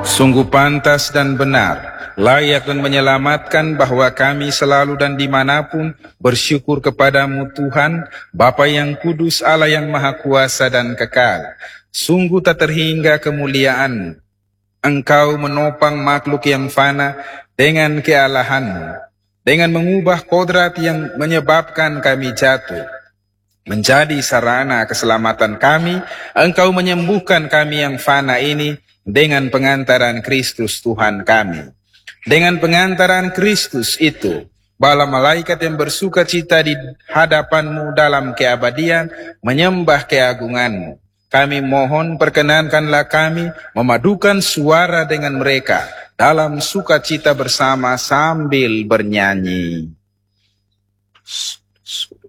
Sungguh pantas dan benar, layak dan menyelamatkan bahwa kami selalu dan dimanapun bersyukur kepadamu Tuhan, Bapa yang kudus, Allah yang maha kuasa dan kekal. Sungguh tak terhingga kemuliaan-Mu. Engkau menopang makhluk yang fana dengan kealahan-Mu, dengan mengubah kodrat yang menyebabkan kami jatuh menjadi sarana keselamatan kami. Engkau menyembuhkan kami yang fana ini dengan pengantaran Kristus Tuhan kami. Dengan pengantaran Kristus itu, bala malaikat yang bersuka cita di hadapan-Mu dalam keabadian menyembah keagungan-Mu. Kami mohon perkenankanlah kami memadukan suara dengan mereka dalam sukacita bersama sambil bernyanyi.